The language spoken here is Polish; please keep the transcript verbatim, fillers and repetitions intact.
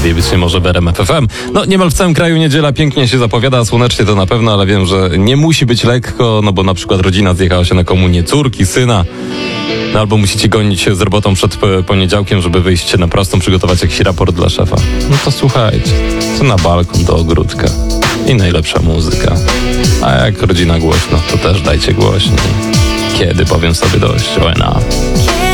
lepiej być nie może w R M F F M. No niemal w całym kraju niedziela pięknie się zapowiada, słonecznie to na pewno, ale wiem, że nie musi być lekko, no bo na przykład rodzina zjechała się na komunię córki, syna. No albo musicie gonić się z robotą przed poniedziałkiem, żeby wyjść na prostą, przygotować jakiś raport dla szefa. No to słuchajcie, co na balkon do ogródka i najlepsza muzyka. A jak rodzina głośno, to też dajcie głośniej. Kiedy powiem sobie dość, oj no.